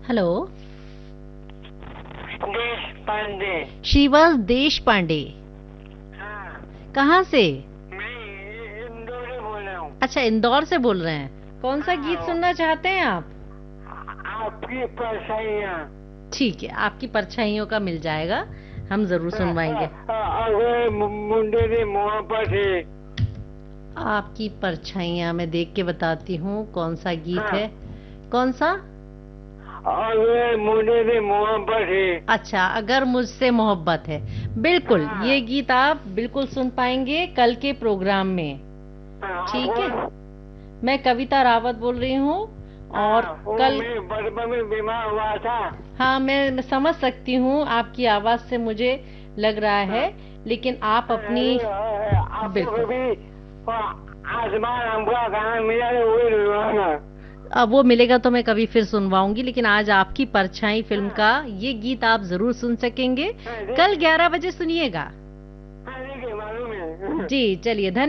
Hello. देश पांडे। श्रीवत्स देश पांडे। हाँ, कहाँ से? मैं इंदौर से बोल रहा हूँ। अच्छा, इंदौर से बोल रहे हैं। कौन सा गीत हाँ, सुनना चाहते हैं आप? आपकी परछाइयाँ। ठीक है, आपकी परछाइयों का मिल जाएगा, हम जरूर सुनवाएंगे। अगर मुंडे ने मुँह पर थे। आपकी परछाइयाँ मैं देख के बताती हूँ कौन सा गीत हाँ, है। कौन सा? अगर मुंडे ने मुँह पर थे। अच्छा, अगर मुझसे मोहब्बत है। बिल्कुल, ये हाँ, गीत आप बिल्कुल सुन पाएंगे कल के प्रोग्राम में। हाँ, ठीक है। कौन? मैं कविता रावत बोल रही हूँ। और हाँ, वो कल। मैं बचपन में बीमार हुआ था। हाँ, मैं समझ सकती हूँ, आपकी आवाज से मुझे लग रहा है। हाँ, लेकिन आप अपनी। आपको बिल्कुल। कभी आसमान हमका गाना मिला तो वही रुलाना। अब वो मिलेगा तो मैं कभी फिर सुनवाऊंगी, लेकिन आज आपकी परछाई फिल्म हाँ, का ये गीत आप जरूर सुन सकेंगे। हाँ, कल 11 बजे सुनिएगा। हाँ, देखिए मालूम है। जी, चलिए, धन्यवाद।